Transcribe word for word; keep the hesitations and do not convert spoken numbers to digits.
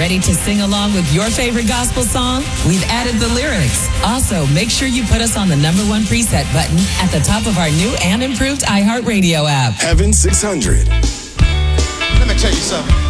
Ready to sing along with your favorite gospel song? We've added the lyrics. Also, make sure you put us on the number one preset button at the top of our new and improved iHeartRadio app. Heaven six hundred. Let me tell you something.